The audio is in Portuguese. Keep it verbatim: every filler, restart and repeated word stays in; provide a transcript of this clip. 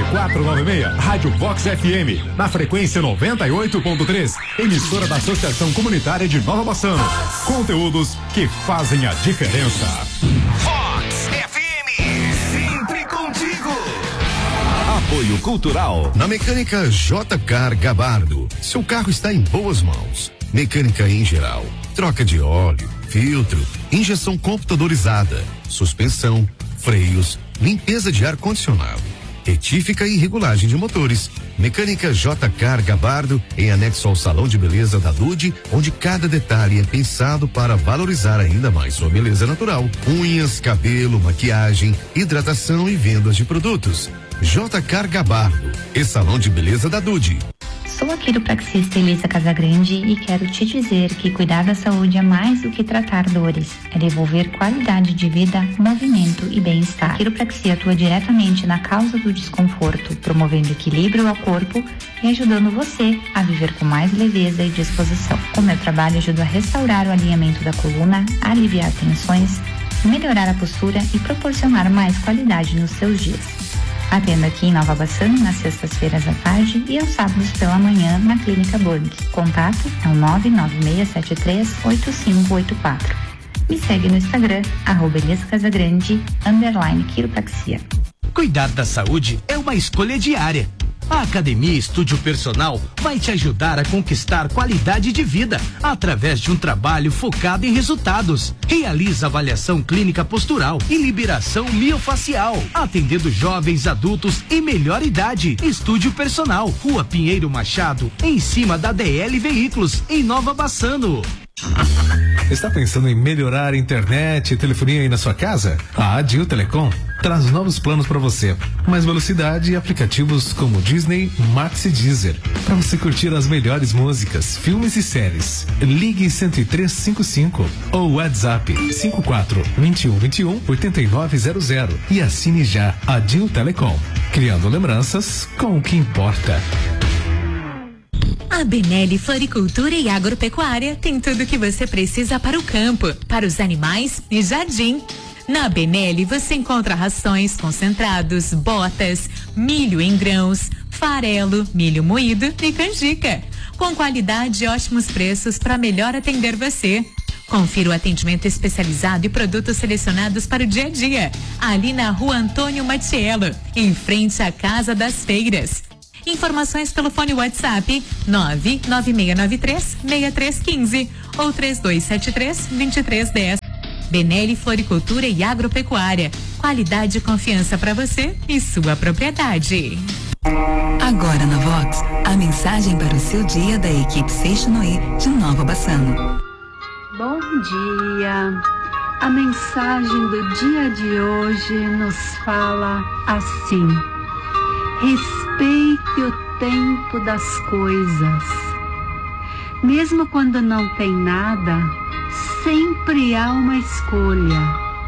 quatro nove seis, Rádio Vox F M, na frequência noventa e oito ponto três, emissora da Associação Comunitária de Nova Bassano. Conteúdos que fazem a diferença. Vox F M, sempre contigo. Apoio Cultural. Na Mecânica J Car Gabardo, seu carro está em boas mãos. Mecânica em geral, troca de óleo, filtro, injeção computadorizada, suspensão, freios, limpeza de ar-condicionado, retífica e regulagem de motores. Mecânica J Car Gabardo, em anexo ao Salão de Beleza da Dude, onde cada detalhe é pensado para valorizar ainda mais sua beleza natural. Unhas, cabelo, maquiagem, hidratação e vendas de produtos. J Car Gabardo e Salão de Beleza da Dude. Sou a quiropraxista Elisa Casagrande e quero te dizer que cuidar da saúde é mais do que tratar dores, é devolver qualidade de vida, movimento e bem-estar. A quiropraxia atua diretamente na causa do desconforto, promovendo equilíbrio ao corpo e ajudando você a viver com mais leveza e disposição. O meu trabalho ajuda a restaurar o alinhamento da coluna, a aliviar tensões, melhorar a postura e proporcionar mais qualidade nos seus dias. Atendo aqui em Nova Bassano nas sextas-feiras à tarde e aos sábados pela manhã na Clínica Borg. Contato é o nove nove seis sete três oito cinco oito quatro. Me segue no Instagram, arroba Elisa Casagrande, underline quiropraxia. Cuidar da saúde é uma escolha diária. A Academia Estúdio Personal vai te ajudar a conquistar qualidade de vida através de um trabalho focado em resultados. Realiza avaliação clínica postural e liberação miofacial, atendendo jovens, adultos e melhor idade. Estúdio Personal, Rua Pinheiro Machado, em cima da D L Veículos, em Nova Bassano. Está pensando em melhorar a internet e telefonia aí na sua casa? A Adil Telecom traz novos planos para você. Mais velocidade e aplicativos como Disney, Max e Deezer, para você curtir as melhores músicas, filmes e séries. Ligue cento e três cinquenta e cinco ou WhatsApp cinco quatro dois um dois um oito nove zero zero e assine já Adil Telecom, criando lembranças com o que importa. A Benelli Floricultura e Agropecuária tem tudo o que você precisa para o campo, para os animais e jardim. Na Benelli você encontra rações, concentrados, botas, milho em grãos, farelo, milho moído e canjica, com qualidade e ótimos preços para melhor atender você. Confira o atendimento especializado e produtos selecionados para o dia a dia, ali na Rua Antônio Matiello, em frente à Casa das Feiras. Informações pelo fone WhatsApp nove nove seis nove três seis três um cinco ou três dois sete três dois três um zero. Benelli Floricultura e Agropecuária. Qualidade e confiança para você e sua propriedade. Agora na Vox, a mensagem para o seu dia da equipe Seixinoe de Nova Bassano. Bom dia. A mensagem do dia de hoje nos fala assim: respeite o tempo das coisas. Mesmo quando não tem nada, sempre há uma escolha.